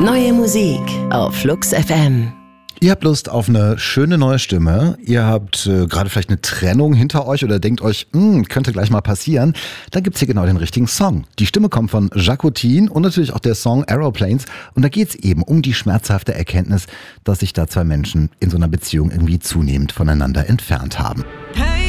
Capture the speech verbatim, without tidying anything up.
Neue Musik auf Flux F M. Ihr habt Lust auf eine schöne neue Stimme. Ihr habt äh, gerade vielleicht eine Trennung hinter euch oder denkt euch, hm, könnte gleich mal passieren. Dann gibt's hier genau den richtigen Song. Die Stimme kommt von Jacqueline und natürlich auch der Song Aeroplanes. Und da geht's eben um die schmerzhafte Erkenntnis, dass sich da zwei Menschen in so einer Beziehung irgendwie zunehmend voneinander entfernt haben. Hey.